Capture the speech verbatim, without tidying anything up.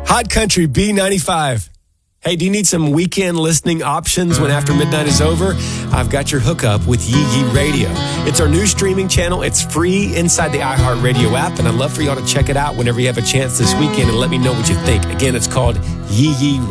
Hot Country B ninety-five. Hey, do you need some weekend listening options when after midnight is over? I've got your hookup with Yee Yee Radio. It's our new streaming channel. It's free inside the iHeartRadio app, and I'd love for y'all to check it out whenever you have a chance this weekend and let me know what you think. Again, it's called Yee Yee Radio.